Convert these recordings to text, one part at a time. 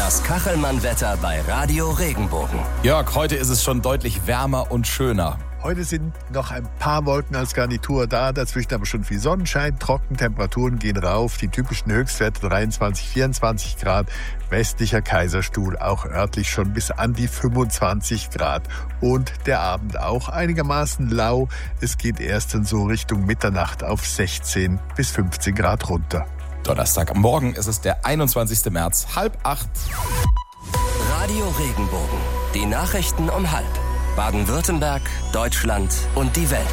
Das Kachelmann-Wetter bei Radio Regenbogen. Jörg, heute ist es schon deutlich wärmer und schöner. Heute sind noch ein paar Wolken als Garnitur da, dazwischen aber schon viel Sonnenschein, Trockentemperaturen gehen rauf, die typischen Höchstwerte 23, 24 Grad, westlicher Kaiserstuhl auch örtlich schon bis an die 25 Grad und der Abend auch einigermaßen lau, es geht erst dann so Richtung Mitternacht auf 16 bis 15 Grad runter. Donnerstagmorgen ist es der 21. März, 7:30. Radio Regenbogen, die Nachrichten um 7:30. Baden-Württemberg, Deutschland und die Welt.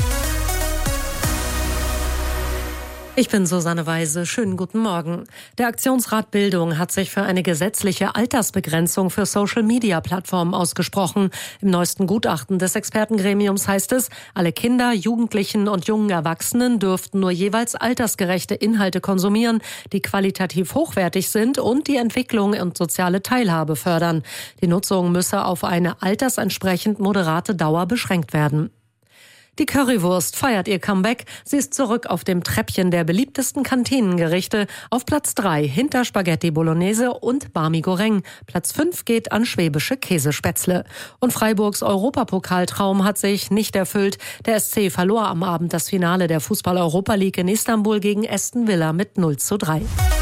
Ich bin Susanne Weise. Schönen guten Morgen. Der Aktionsrat Bildung hat sich für eine gesetzliche Altersbegrenzung für Social-Media-Plattformen ausgesprochen. Im neuesten Gutachten des Expertengremiums heißt es, alle Kinder, Jugendlichen und jungen Erwachsenen dürften nur jeweils altersgerechte Inhalte konsumieren, die qualitativ hochwertig sind und die Entwicklung und soziale Teilhabe fördern. Die Nutzung müsse auf eine altersentsprechend moderate Dauer beschränkt werden. Die Currywurst feiert ihr Comeback. Sie ist zurück auf dem Treppchen der beliebtesten Kantinengerichte. Auf Platz 3 hinter Spaghetti Bolognese und Barmi Goreng. Platz 5 geht an schwäbische Käsespätzle. Und Freiburgs Europapokaltraum hat sich nicht erfüllt. Der SC verlor am Abend das Finale der Fußball-Europa League in Istanbul gegen Aston Villa mit 0:3.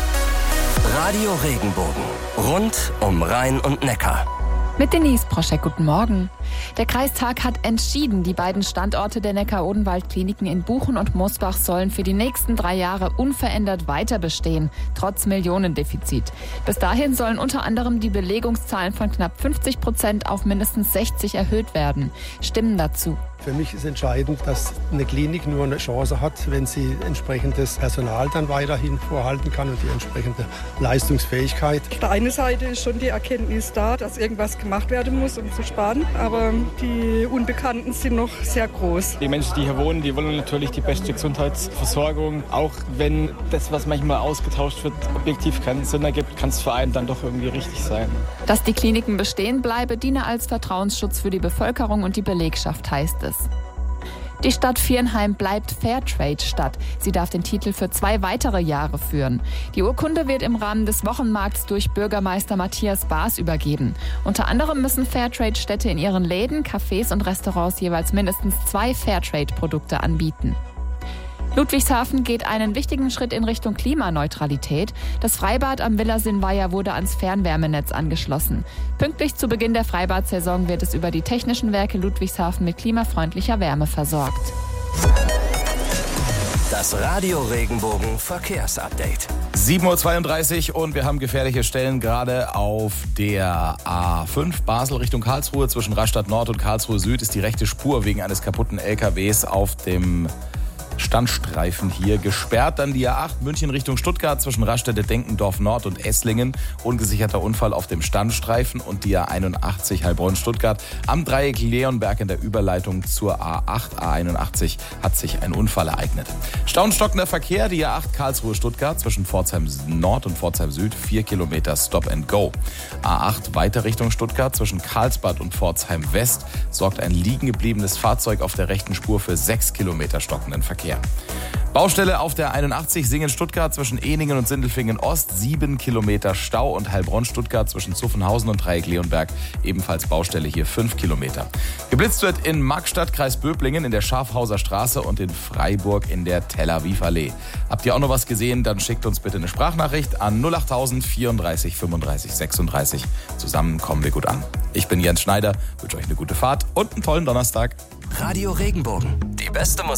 Radio Regenbogen. Rund um Rhein und Neckar. Mit Denise Proschek, guten Morgen. Der Kreistag hat entschieden, die beiden Standorte der Neckar-Odenwald-Kliniken in Buchen und Mosbach sollen für die nächsten 3 Jahre unverändert weiter bestehen, trotz Millionendefizit. Bis dahin sollen unter anderem die Belegungszahlen von knapp 50% auf mindestens 60 erhöht werden. Stimmen dazu. Für mich ist entscheidend, dass eine Klinik nur eine Chance hat, wenn sie entsprechendes Personal dann weiterhin vorhalten kann und die entsprechende Leistungsfähigkeit. Auf der einen Seite ist schon die Erkenntnis da, dass irgendwas gemacht werden muss, um zu sparen. Aber die Unbekannten sind noch sehr groß. Die Menschen, die hier wohnen, die wollen natürlich die beste Gesundheitsversorgung. Auch wenn das, was manchmal ausgetauscht wird, objektiv keinen Sinn ergibt, kann es für einen dann doch irgendwie richtig sein. Dass die Kliniken bestehen bleibe, diene als Vertrauensschutz für die Bevölkerung und die Belegschaft, heißt es. Die Stadt Viernheim bleibt Fairtrade-Stadt. Sie darf den Titel für 2 weitere Jahre führen. Die Urkunde wird im Rahmen des Wochenmarkts durch Bürgermeister Matthias Baas übergeben. Unter anderem müssen Fairtrade-Städte in ihren Läden, Cafés und Restaurants jeweils mindestens 2 Fairtrade-Produkte anbieten. Ludwigshafen geht einen wichtigen Schritt in Richtung Klimaneutralität. Das Freibad am Villa Sinnweiher wurde ans Fernwärmenetz angeschlossen. Pünktlich zu Beginn der Freibadsaison wird es über die Technischen Werke Ludwigshafen mit klimafreundlicher Wärme versorgt. Das Radio Regenbogen Verkehrsupdate. 7:32 Uhr und wir haben gefährliche Stellen gerade auf der A5 Basel Richtung Karlsruhe. Zwischen Rastatt Nord und Karlsruhe Süd ist die rechte Spur wegen eines kaputten LKWs auf dem Standstreifen hier gesperrt. Dann die A8 München Richtung Stuttgart zwischen Raststätte, Denkendorf Nord und Esslingen. Ungesicherter Unfall auf dem Standstreifen. Und die A81 Heilbronn-Stuttgart am Dreieck Leonberg in der Überleitung zur A8. A81 hat sich ein Unfall ereignet. Staunstockender Verkehr, die A8 Karlsruhe-Stuttgart zwischen Pforzheim Nord und Pforzheim Süd, 4 Kilometer Stop and Go. A8 weiter Richtung Stuttgart zwischen Karlsbad und Pforzheim West sorgt ein liegen gebliebenes Fahrzeug auf der rechten Spur für 6 Kilometer stockenden Verkehr. Baustelle auf der 81 Singen-Stuttgart zwischen Eningen und Sindelfingen Ost, 7 Kilometer Stau und Heilbronn-Stuttgart zwischen Zuffenhausen und Dreieck Leonberg, ebenfalls Baustelle hier 5 Kilometer. Geblitzt wird in Magstadt, Kreis Böblingen, in der Schafhauser Straße und in Freiburg in der Tel Aviv Allee. Habt ihr auch noch was gesehen, dann schickt uns bitte eine Sprachnachricht an 08000 34 35 36. Zusammen kommen wir gut an. Ich bin Jens Schneider, wünsche euch eine gute Fahrt und einen tollen Donnerstag. Radio Regenbogen, die beste Musik.